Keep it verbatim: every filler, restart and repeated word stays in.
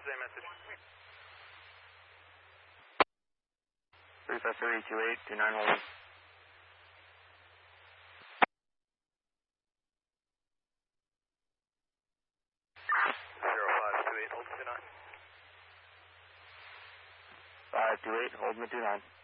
same message. three five three two eight two nine one one. zero five two eight, hold me two nine. five two eight, hold me two nine.